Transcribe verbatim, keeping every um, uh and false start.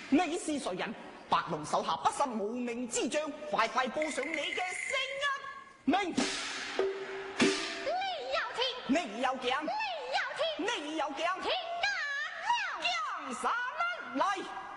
你是誰人？白龍手下不是無名之將，快快報上你嘅姓啊！名。 李有情， 你有鏡， 李有情， 你有鏡， 情壓了， 江山來。